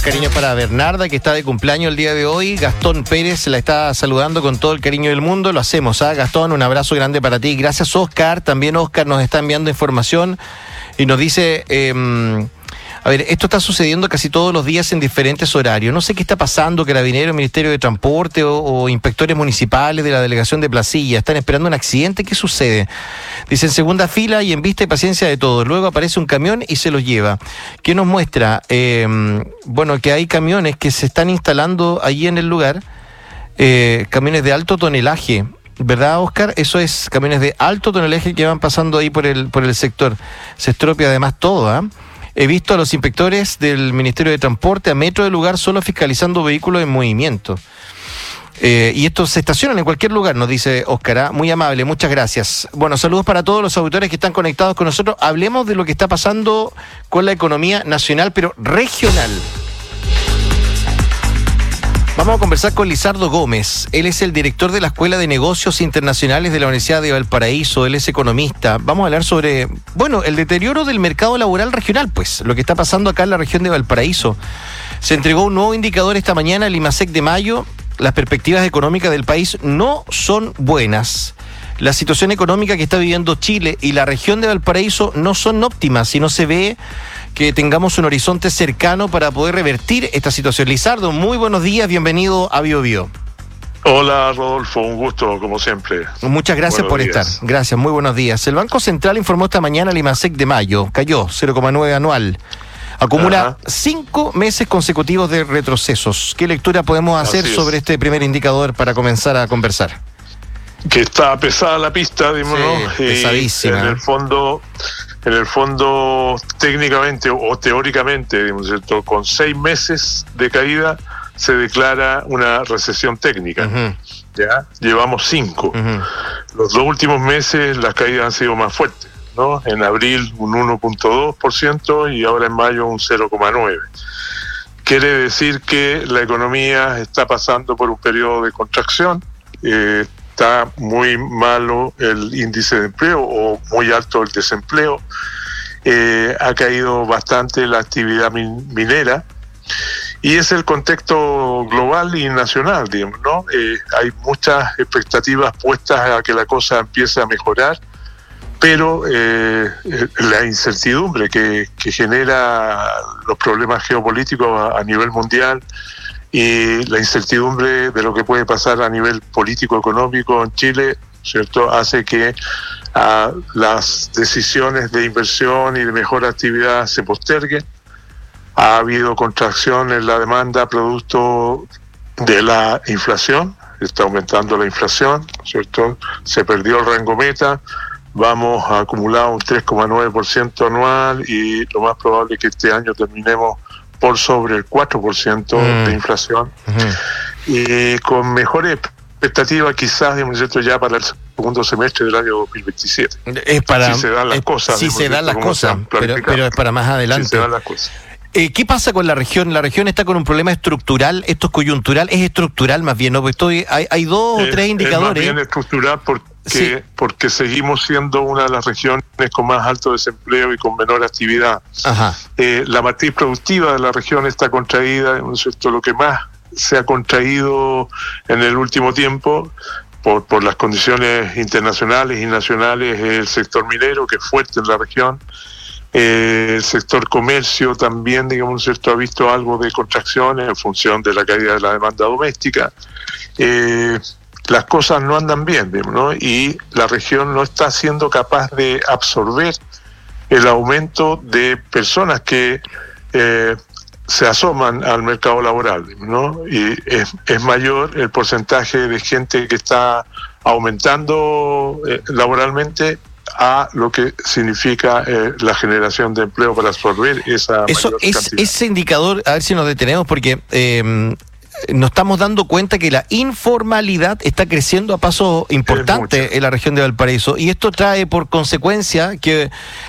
Muchos cariños para Bernarda, que está de cumpleaños el día de hoy. Gastón Pérez la está saludando con todo el cariño del mundo. Lo hacemos, Gastón, un abrazo grande para ti. Gracias, Oscar. También Oscar nos está enviando información y nos dice... A ver, esto está sucediendo casi todos los días en diferentes horarios. No sé qué está pasando, Carabineros, Ministerio de Transporte o inspectores municipales de la delegación de Placilla están esperando un accidente. ¿Qué sucede? Dice, en segunda fila y en vista y paciencia de todos. Luego aparece un camión y se los lleva. ¿Qué nos muestra? Bueno, que hay camiones que se están instalando allí en el lugar, camiones de alto tonelaje. ¿Verdad, Oscar? Eso es, camiones de alto tonelaje que van pasando ahí por el sector. Se estropia además todo, He visto a los inspectores del Ministerio de Transporte a metro del lugar solo fiscalizando vehículos en movimiento. Y estos se estacionan en cualquier lugar, nos dice Óscar. Muy amable, muchas gracias. Bueno, saludos para todos los auditores que están conectados con nosotros. Hablemos de lo que está pasando con la economía nacional, pero regional. Vamos a conversar con Lizardo Gómez. Él es el director de la Escuela de Negocios Internacionales de la Universidad de Valparaíso. Él es economista. Vamos a hablar sobre, el deterioro del mercado laboral regional, pues, lo que está pasando acá en la región de Valparaíso. Se entregó un nuevo indicador esta mañana, el IMASEC de mayo. Las perspectivas económicas del país no son buenas. La situación económica que está viviendo Chile y la región de Valparaíso no son óptimas y no se ve que tengamos un horizonte cercano para poder revertir esta situación. Lizardo, muy buenos días, bienvenido a BioBio. Hola, Rodolfo, un gusto, como siempre. Muchas gracias por estar. Gracias, muy buenos días. El Banco Central informó esta mañana el IMASEC de mayo. Cayó 0,9 anual. Acumula 5 meses consecutivos de retrocesos. ¿Qué lectura podemos hacer sobre este primer indicador para comenzar a conversar? Que está pesada la pista, digamos, sí, pesadísima. En el fondo, técnicamente o teóricamente, digamos, ¿cierto? Con 6 meses de caída se declara una recesión técnica. ¿Ya? Llevamos 5. Los 2 últimos meses las caídas han sido más fuertes, ¿no? En abril un 1,2% y ahora en mayo un 0,9%. Quiere decir que la economía está pasando por un periodo de contracción. Está muy malo el índice de empleo o muy alto el desempleo. Ha caído bastante la actividad minera y es el contexto global y nacional, digamos, ¿no? Hay muchas expectativas puestas a que la cosa empiece a mejorar, pero la incertidumbre que genera los problemas geopolíticos a nivel mundial y la incertidumbre de lo que puede pasar a nivel político-económico en Chile, ¿cierto?, hace que las decisiones de inversión y de mejor actividad se posterguen. Ha habido contracción en la demanda producto de la inflación, está aumentando la inflación, ¿cierto? Se perdió el rango meta, vamos a acumular un 3,9% anual y lo más probable es que este año terminemos por sobre el 4% de inflación y con mejores expectativas quizás, ¿cierto?, ya para el segundo semestre del año 2027. Es para, si se dan las cosas. Si se dan las cosas, pero es para más adelante. Si se dan las cosas. ¿Qué pasa con la región? La región está con un problema estructural, esto es coyuntural, es estructural más bien, ¿no? Porque hay 2 o 3 indicadores. Es más bien estructural porque seguimos siendo una de las regiones con más alto desempleo y con menor actividad. La matriz productiva de la región está contraída, ¿no es cierto? Lo que más se ha contraído en el último tiempo por las condiciones internacionales y nacionales es el sector minero, que es fuerte en la región. El sector comercio también, digamos, ¿cierto?, ha visto algo de contracción en función de la caída de la demanda doméstica. Las cosas no andan bien, ¿no? Y la región no está siendo capaz de absorber el aumento de personas que se asoman al mercado laboral, ¿no? Y es mayor el porcentaje de gente que está aumentando laboralmente a lo que significa la generación de empleo para absorber esa mayor cantidad. Ese indicador, a ver si nos detenemos, porque nos estamos dando cuenta que la informalidad está creciendo a pasos importantes en la región de Valparaíso, y esto trae por consecuencia que